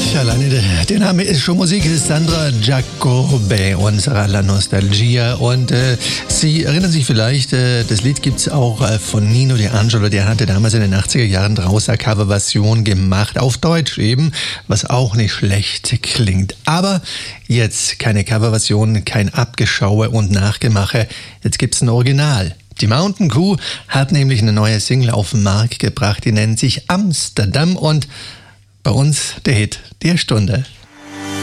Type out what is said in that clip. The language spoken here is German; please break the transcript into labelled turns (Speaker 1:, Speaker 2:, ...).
Speaker 1: Ja, alleine der Name ist schon Musik. Sandra Giacobbe, unserer La Nostalgia. Und Sie erinnern sich vielleicht, das Lied gibt's auch von Nino D'Angelo. Der hatte damals in den 80er Jahren draus eine Coverversion gemacht. Auf Deutsch eben, was auch nicht schlecht klingt. Aber jetzt keine Coverversion, kein Abgeschaue und Nachgemache. Jetzt gibt's ein Original. Die Mountain Coup hat nämlich eine neue Single auf den Markt gebracht. Die nennt sich Amsterdam und bei uns der Hit der Stunde.